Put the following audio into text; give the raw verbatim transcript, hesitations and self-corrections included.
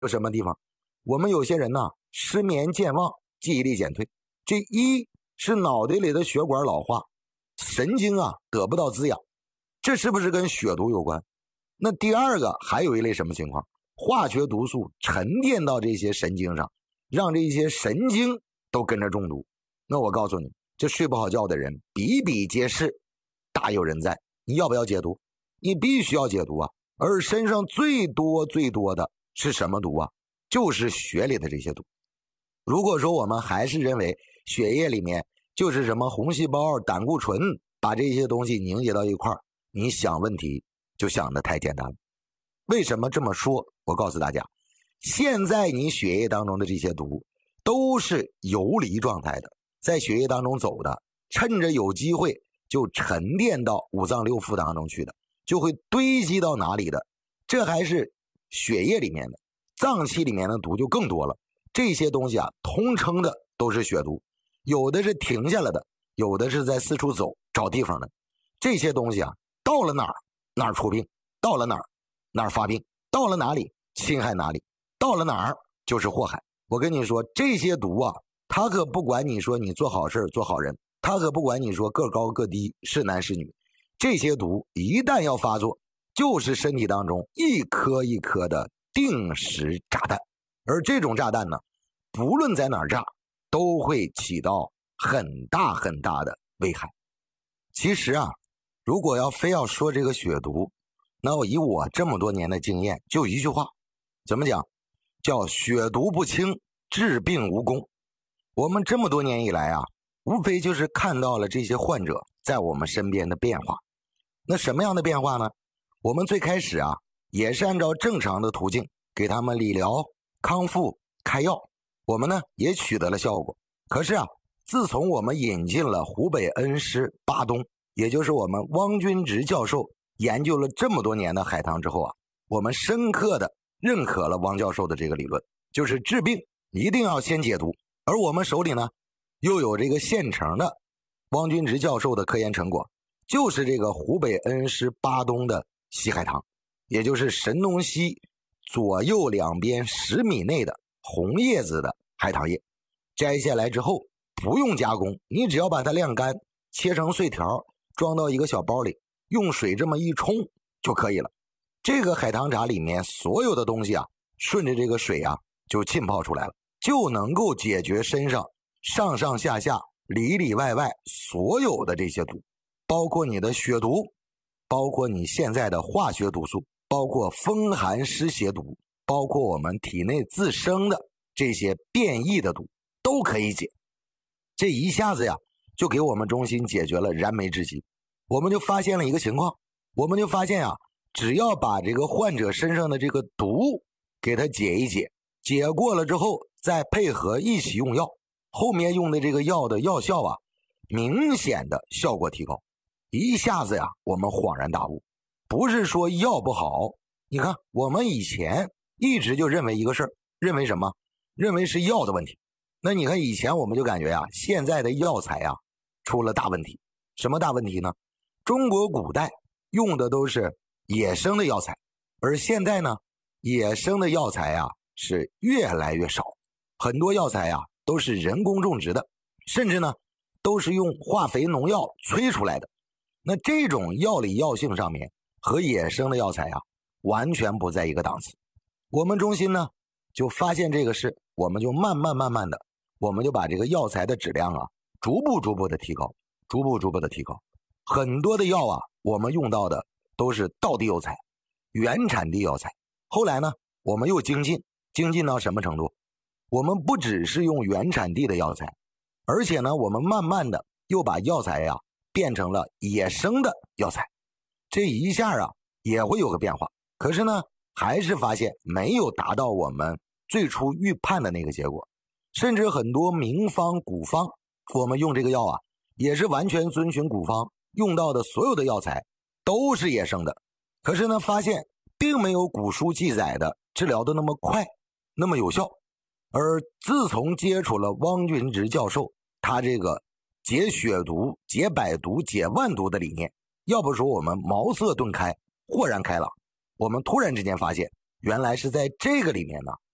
有什么地方？我们有些人呢，失眠健忘，记忆力减退。这一是脑袋里的血管老化，神经啊得不到滋养，这是不是跟血毒有关？那第二个还有一类什么情况？化学毒素沉淀到这些神经上，让这些神经都跟着中毒。那我告诉你，这睡不好觉的人比比皆是，大有人在。你要不要解毒？你必须要解毒啊！而身上最多最多的是什么毒啊？就是血里的这些毒。如果说我们还是认为血液里面就是什么红细胞、胆固醇，把这些东西凝结到一块儿，你想问题就想得太简单了。为什么这么说？我告诉大家，现在你血液当中的这些毒都是游离状态的，在血液当中走的，趁着有机会就沉淀到五脏六腑当中去的，就会堆积到哪里的？这还是血液里面的，脏器里面的毒就更多了。这些东西啊，通称的都是血毒，有的是停下来的，有的是在四处走找地方的。这些东西啊，到了哪儿哪儿出病，到了哪儿哪儿发病，到了哪里侵害哪里，到了哪儿就是祸害。我跟你说，这些毒啊，他可不管你说你做好事做好人，他可不管你说个高个低是男是女，这些毒一旦要发作，就是身体当中一颗一颗的定时炸弹。而这种炸弹呢，不论在哪儿炸，都会起到很大很大的危害。其实啊，如果要非要说这个血毒，那我以我这么多年的经验，就一句话，怎么讲？叫血毒不清，治病无功。我们这么多年以来啊，无非就是看到了这些患者在我们身边的变化。那什么样的变化呢？我们最开始啊，也是按照正常的途径给他们理疗、康复、开药，我们呢也取得了效果。可是啊，自从我们引进了湖北恩施巴东，也就是我们汪君直教授研究了这么多年的海棠之后啊，我们深刻的认可了汪教授的这个理论，就是治病一定要先解毒。而我们手里呢，又有这个现成的汪君直教授的科研成果，就是这个湖北恩施巴东的西海棠，也就是神农溪左右两边十米内的红叶子的海棠叶。摘下来之后不用加工，你只要把它晾干，切成碎条，装到一个小包里，用水这么一冲就可以了。这个海棠茶里面所有的东西啊，顺着这个水啊就浸泡出来了，就能够解决身上上上下下里里外外所有的这些毒，包括你的血毒，包括你现在的化学毒素，包括风寒湿邪毒，包括我们体内自生的这些变异的毒都可以解。这一下子呀，就给我们中心解决了燃眉之急。我们就发现了一个情况，我们就发现啊，只要把这个患者身上的这个毒给他解一解，解过了之后再配合一起用药，后面用的这个药的药效啊，明显的效果提高。一下子呀，我们恍然大悟，不是说药不好，你看我们以前一直就认为一个事儿，认为什么？认为是药的问题。那你看以前我们就感觉呀，现在的药材呀出了大问题。什么大问题呢？中国古代用的都是野生的药材，而现在呢，野生的药材啊是越来越少，很多药材啊都是人工种植的，甚至呢都是用化肥农药催出来的。那这种药理药性上面和野生的药材啊完全不在一个档次。我们中心呢就发现这个事，我们就慢慢慢慢的，我们就把这个药材的质量啊逐步逐步的提高，逐步逐步的提高。很多的药啊，我们用到的都是道地药材、原产地药材。后来呢，我们又精进，精进到什么程度？我们不只是用原产地的药材，而且呢，我们慢慢的又把药材呀、啊、变成了野生的药材。这一下啊，也会有个变化。可是呢，还是发现没有达到我们最初预判的那个结果。甚至很多名方、古方，我们用这个药啊，也是完全遵循古方，用到的所有的药材都是野生的。可是呢，发现并没有古书记载的治疗的那么快，那么有效。而自从接触了汪君直教授他这个解血毒、解百毒、解万毒的理念，要不说我们茅塞顿开，豁然开朗。我们突然之间发现，原来是在这个里面呢，